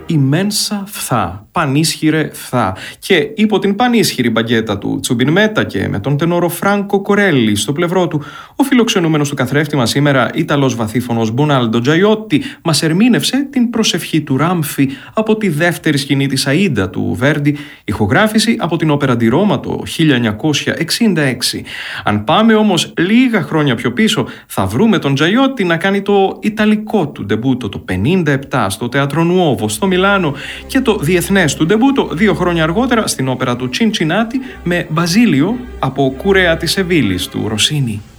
«Immensa φθά», πανίσχυρε φθά. Και υπό την πανίσχυρη μπαγκέτα του Τσουμπινμέτα και με τον τενόρο Φράνκο Κορέλι στο πλευρό του, ο φιλοξενούμενος του καθρέφτη μας σήμερα, Ιταλός βαθύφωνος Μπονάλντο Τζαϊότι, μας ερμήνευσε την προσευχή του Ράμφη από τη δεύτερη σκηνή της Αΐντα του Βέρντι, ηχογράφηση από την όπερα Ντι Ρώμα το 1966. Αν πάμε όμως λίγα χρόνια πιο πίσω, θα βρούμε τον Τζαϊότι να κάνει το ιταλικό του ντεμπούτο το 1957 στο Θέατρο Νουόβο στο Μιλάνο και το διεθνές του ντεμπούτο 2 χρόνια αργότερα στην όπερα του Τσιντσινάτι με Μπαζίλιο από Κουρέα της Σεβίλης του Ροσίνι.